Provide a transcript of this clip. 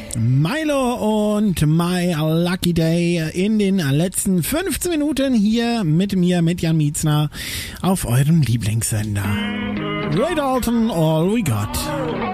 Milo und My Lucky Day in den letzten 15 Minuten hier mit mir, mit Jan Mietzner, auf eurem Lieblingssender. Ray Dalton, All We Got.